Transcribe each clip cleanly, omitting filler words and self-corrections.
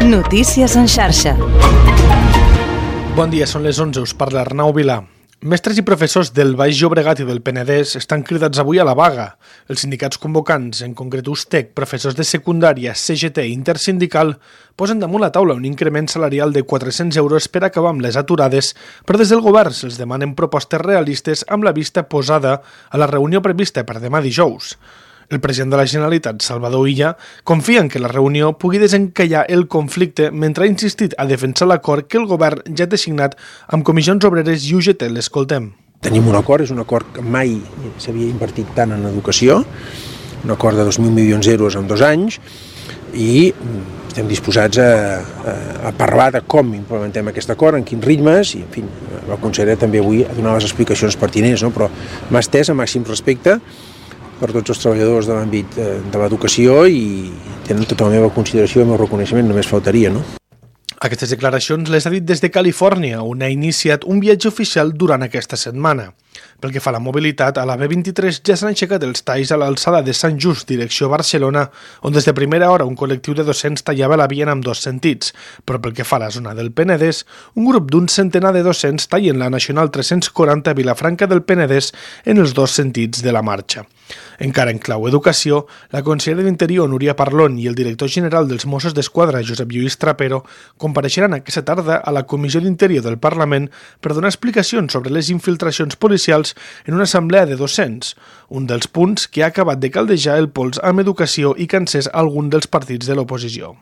Notícies en xarxa. Bon dia, són les 11, us parla Arnau Vilà. Mestres i professors del Baix Llobregat i del Penedès estan cridats avui a la vaga. Els sindicats convocants, en concret USTEC, professors de secundària, CGT i Intersindical, posen damunt la taula un increment salarial de 400 euros per acabar amb les aturades, però des del govern se'ls demanen propostes realistes amb la vista posada a la reunió prevista per demà dijous. El president de la Generalitat, Salvador Illa, confia en que la reunió pugui desencallar el conflicte mentre ha insistit a defensar l'acord que el govern ja té signat amb Comissions Obreres i UGT. L'escoltem. Tenim un acord, és un acord que mai s'havia invertit tant en educació, un acord de 2.000 milions d'euros en 2 anys, i estem disposats a parlar de com implementem aquest acord, en quins ritmes, i en fi, la consellera també avui ha donat les explicacions pertinents, no? Però m'ha estès a màxim respecte per tots els treballadors de l'àmbit de l'educació i tenen tota la meva consideració i el meu reconeixement, només faltaria, no? Aquestes declaracions les ha dit des de Califòrnia, on ha iniciat un viatge oficial durant aquesta setmana. Pel que fa a la mobilitat, a la B23 ja s'han aixecat els talls a l'alçada de Sant Just, direcció Barcelona, on des de primera hora un col·lectiu de docents tallava la via en ambdós sentits, però pel que fa a la zona del Penedès, un grup d'un centenar de docents tallen la Nacional 340 a Vilafranca del Penedès en els dos sentits de la marxa. Encara en clau educació, la consellera d'Interior, Núria Parlon, i el director general dels Mossos d'Esquadra, Josep Lluís Trapero, compareixeran aquesta tarda a la Comissió d'Interior del Parlament per donar explicacions sobre les infiltracions policials en una assemblea de docents, un dels punts que ha acabat de caldejar el pols amb educació i que ha encès algun dels partits de l'oposició.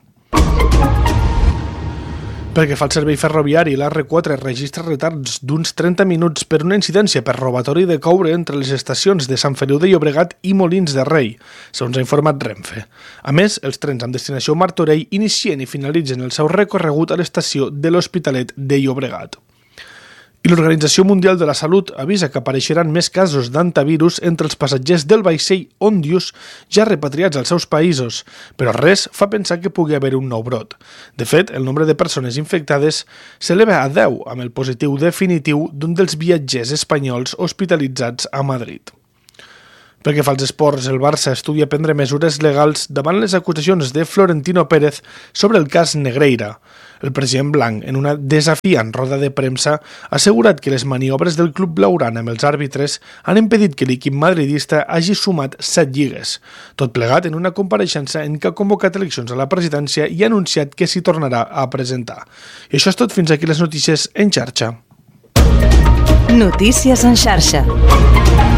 Pel que fa al servei ferroviari, l'R4 registra retards d'uns 30 minuts per una incidència per robatori de coure entre les estacions de Sant Feliu de Llobregat i Molins de Rei, segons ha informat Renfe. A més, els trens amb destinació Martorell inicien i finalitzen el seu recorregut a l'estació de l'Hospitalet de Llobregat. I l'Organització Mundial de la Salut avisa que apareixeran més casos d'antivirus entre els passatgers del vaixell Ondius ja repatriats als seus països, però res fa pensar que pugui haver un nou brot. De fet, el nombre de persones infectades s'eleva a 10 amb el positiu definitiu d'un dels viatgers espanyols hospitalitzats a Madrid. Pel que fa als esports, el Barça estudia prendre mesures legals davant les acusacions de Florentino Pérez sobre el cas Negreira. El president blanc, en una desafiant roda de premsa, ha assegurat que les maniobres del club blaugrana amb els àrbitres han impedit que l'equip madridista hagi sumat 7 lligues. Tot plegat en una compareixença en què ha convocat eleccions a la presidència i ha anunciat que s'hi tornarà a presentar. I això és tot, fins aquí les notícies en xarxa. Notícies en xarxa.